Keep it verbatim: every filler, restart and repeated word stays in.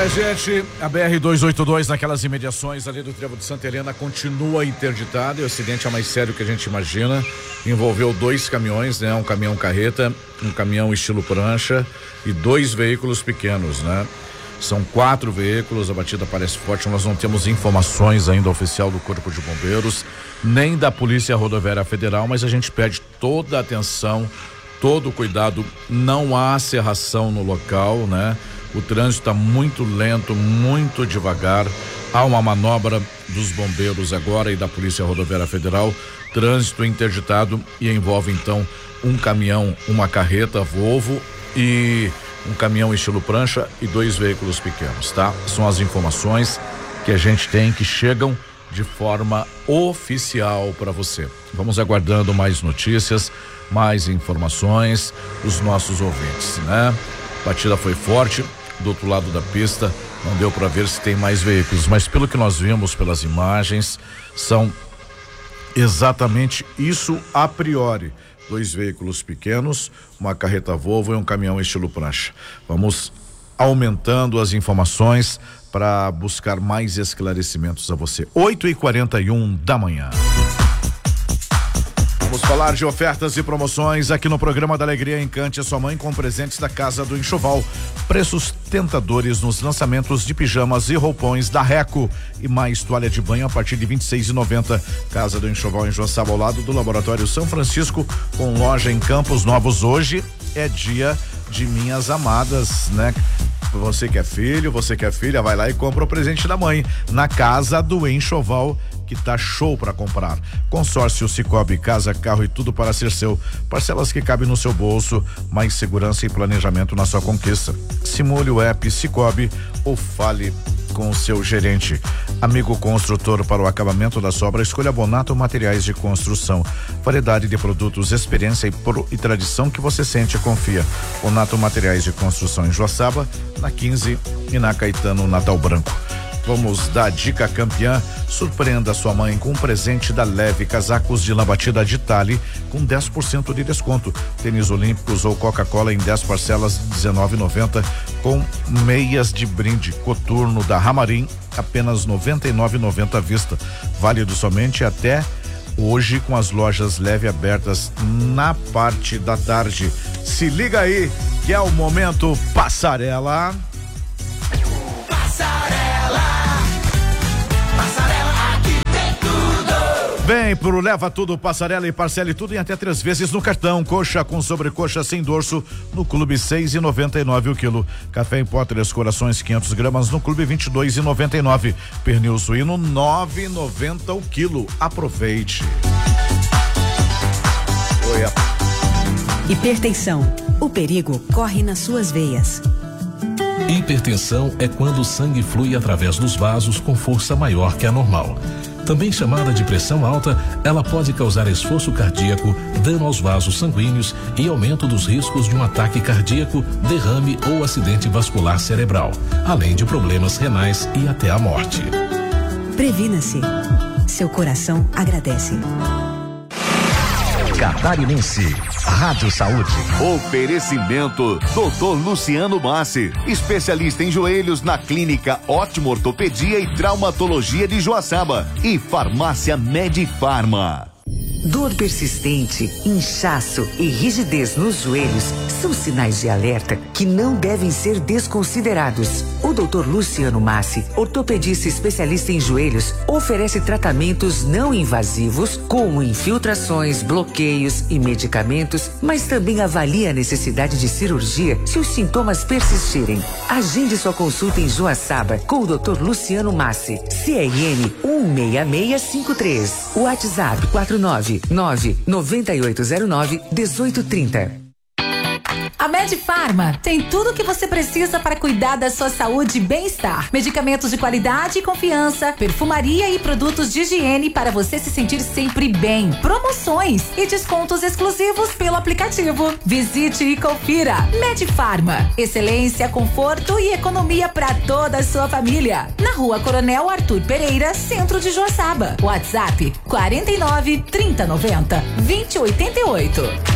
Olha, gente, a B R duzentos e oitenta e dois naquelas imediações ali do Trevo de Santa Helena continua interditada. O acidente é mais sério que a gente imagina. Envolveu dois caminhões, né? Um caminhão carreta, um caminhão estilo prancha e dois veículos pequenos, né? São quatro veículos, a batida parece forte. Nós não temos informações ainda oficial do Corpo de Bombeiros, nem da Polícia Rodoviária Federal, mas a gente pede toda a atenção, todo o cuidado. Não há serração no local, né? O trânsito está muito lento, muito devagar. Há uma manobra dos bombeiros agora e da Polícia Rodoviária Federal. Trânsito interditado e envolve então um caminhão, uma carreta Volvo e um caminhão estilo prancha e dois veículos pequenos, tá? São as informações que a gente tem, que chegam de forma oficial para você. Vamos aguardando mais notícias, mais informações dos nossos ouvintes, né? A batida foi forte. Do outro lado da pista não deu para ver se tem mais veículos, mas pelo que nós vimos pelas imagens, são exatamente isso a priori: dois veículos pequenos, uma carreta Volvo e um caminhão estilo prancha. Vamos aumentando as informações para buscar mais esclarecimentos a você. oito e quarenta e um da manhã. Vamos falar de ofertas e promoções aqui no programa da Alegria. Encante a sua mãe com presentes da Casa do Enxoval. Preços tentadores nos lançamentos de pijamas e roupões da Reco e mais toalha de banho a partir de vinte e seis reais e noventa centavos. Casa do Enxoval em Joaçaba, ao lado do Laboratório São Francisco, com loja em Campos Novos. Hoje é dia de Minhas Amadas, né? Você que é filho, você que é filha, vai lá e compra o presente da mãe na Casa do Enxoval, que tá show para comprar. Consórcio Cicobi, casa, carro e tudo para ser seu. Parcelas que cabem no seu bolso, mais segurança e planejamento na sua conquista. Simule o app Cicobi ou fale com o seu gerente. Amigo construtor, para o acabamento da obra, escolha Bonato Materiais de Construção. Variedade de produtos, experiência e, pro, e tradição que você sente e confia. Bonato Materiais de Construção em Joaçaba, na quinze e na Caetano Natal Branco. Vamos dar dica campeã. Surpreenda sua mãe com um presente da Leve. Casacos de lã batida de Tale com dez por cento de desconto. Tênis olímpicos ou Coca-Cola em dez parcelas de dezenove reais e noventa centavos, com meias de brinde Coturno da Ramarim apenas noventa e nove reais e noventa centavos à vista. Válido somente até hoje, com as lojas Leve abertas na parte da tarde. Se liga aí que é o momento Passarela. Vem pro Leva Tudo Passarela e parcele tudo em até três vezes no cartão. Coxa com sobrecoxa sem dorso no Clube seis e noventa e nove o quilo. Café em pó Três Corações quinhentas gramas no Clube vinte e dois e noventa e nove. Pernil suíno nove e noventa o quilo. Aproveite. Oi. Hipertensão. O perigo corre nas suas veias. Hipertensão é quando o sangue flui através dos vasos com força maior que a normal. Também chamada de pressão alta, ela pode causar esforço cardíaco, dano aos vasos sanguíneos e aumento dos riscos de um ataque cardíaco, derrame ou acidente vascular cerebral, além de problemas renais e até a morte. Previna-se. Seu coração agradece. Catarinense, Rádio Saúde. Oferecimento doutor Luciano Massi, especialista em joelhos na Clínica Ótimo Ortopedia e Traumatologia de Joaçaba e Farmácia Medifarma. Dor persistente, inchaço e rigidez nos joelhos são sinais de alerta que não devem ser desconsiderados. O doutor Luciano Massi, ortopedista especialista em joelhos, oferece tratamentos não invasivos como infiltrações, bloqueios e medicamentos, mas também avalia a necessidade de cirurgia se os sintomas persistirem. Agende sua consulta em Joaçaba com o doutor Luciano Massi. C R M um seis seis cinco três. WhatsApp quatro nove nove nove oito zero nove um oito três zero. A Medifarma tem tudo o que você precisa para cuidar da sua saúde e bem-estar. Medicamentos de qualidade e confiança, perfumaria e produtos de higiene para você se sentir sempre bem. Promoções e descontos exclusivos pelo aplicativo. Visite e confira. Medifarma. Excelência, conforto e economia para toda a sua família. Na Rua Coronel Arthur Pereira, centro de Joaçaba. WhatsApp quarenta e nove, trinta, noventa, vinte e oitenta e oito.